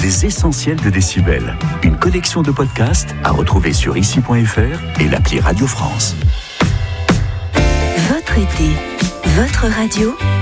Les essentiels de Décibel. Une collection de podcasts à retrouver sur ici.fr et l'appli Radio France. Votre été, votre radio,